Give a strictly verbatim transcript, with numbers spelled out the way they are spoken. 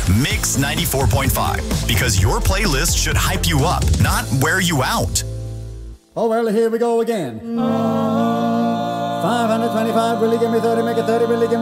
Mix ninety-four point five, because your playlist should hype you up, not wear you out. Oh, well, here we go again. five hundred twenty-five, will you give me thirty, make it thirty, will you give me